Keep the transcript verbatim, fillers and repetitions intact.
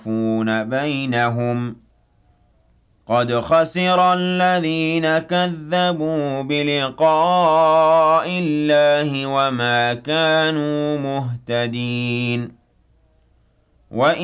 يُخَفُّونَ بَيْنَهُمْ ۚ قَدْ خَسِرَ الَّذِينَ كَذَّبُوا بِلِقَاءِ اللَّهِ وَمَا كَانُوا مُهْتَدِينَ